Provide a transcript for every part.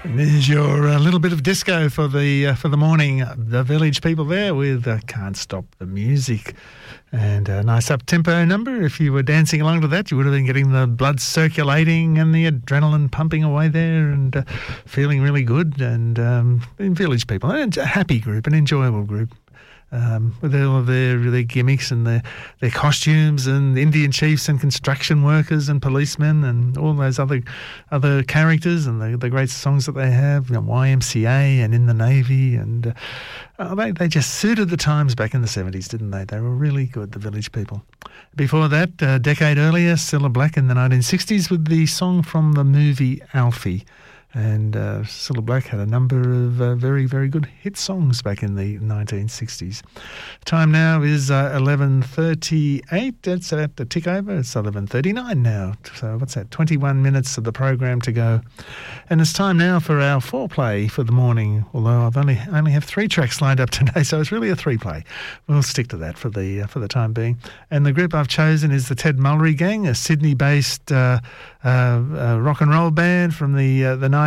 There's your little bit of disco for the morning. The Village People there with Can't Stop the Music. And a nice up-tempo number. If you were dancing along to that, you would have been getting the blood circulating and the adrenaline pumping away there and feeling really good. And Village People, a happy group, an enjoyable group. With all of their gimmicks and their costumes and Indian chiefs and construction workers and policemen and all those other characters and the great songs that they have, YMCA and In the Navy, and they just suited the times back in the 70s, didn't they? They were really good, the Village People. Before that, a decade earlier, Cilla Black in the 1960s with the song from the movie Alfie. And Cilla Black had a number of very, very good hit songs back in the 1960s. Time now is 11:38. It's at the tick over. It's 11:39 now. So what's that? 21 minutes of the program to go. And it's time now for our foreplay for the morning, although I only have 3 tracks lined up today, so it's really a 3-play. We'll stick to that for the time being. And the group I've chosen is the Ted Mulry Gang, a Sydney-based rock and roll band from the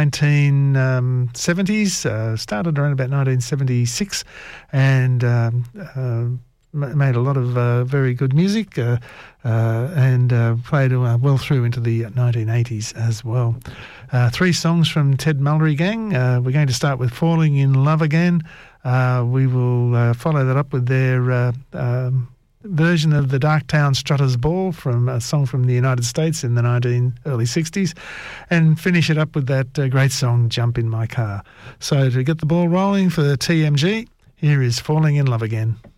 1970s, started around about 1976, and made a lot of very good music and played well through into the 1980s as well. 3 songs from Ted Mulry Gang. We're going to start with Falling in Love Again. We will follow that up with their version of the Darktown Strutters Ball, from a song from the United States in the early 60s, and finish it up with that great song Jump in My Car. So to get the ball rolling for TMG, here is Falling in Love Again.